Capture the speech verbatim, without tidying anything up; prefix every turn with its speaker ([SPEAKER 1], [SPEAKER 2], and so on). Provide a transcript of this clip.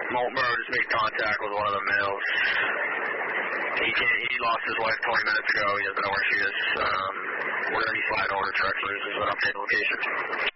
[SPEAKER 1] Moltmer just made contact with one of the males. He can't, he lost his wife twenty minutes ago. He doesn't know where she is. Um, we're going to be flying over to Trexler's as an update location.